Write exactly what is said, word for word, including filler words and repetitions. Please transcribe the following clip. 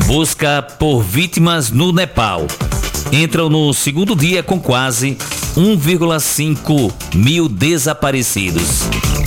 busca por vítimas no Nepal. Entram no segundo dia com quase um vírgula cinco mil desaparecidos.